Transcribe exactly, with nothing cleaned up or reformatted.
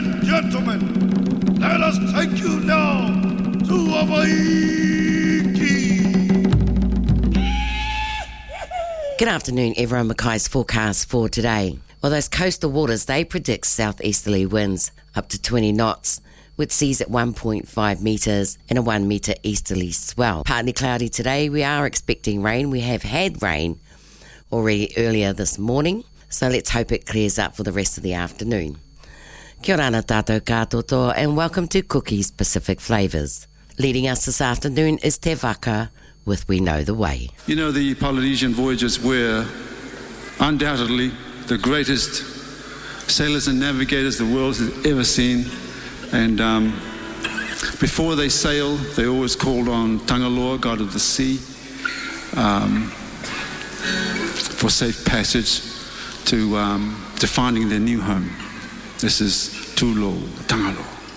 and gentlemen, let us take you now to Hawaii. Good afternoon, everyone. Mackay's forecast for today. Well, those coastal waters, they predict southeasterly winds up to twenty knots, with seas at one point five metres and a one metre easterly swell. Partly cloudy today. We are expecting rain. We have had rain already earlier this morning, so let's hope it clears up for the rest of the afternoon. Kia ora ana tātou katoto, and welcome to Cookie's Pacific Flavours. Leading us this afternoon is Te Waka with We Know the Way. You know, the Polynesian voyagers were undoubtedly the greatest sailors and navigators the world has ever seen. And um, before they sailed, they always called on Tangaloa, god of the sea, um, for safe passage to, um, to finding their new home. This is Tulo Tangaloa.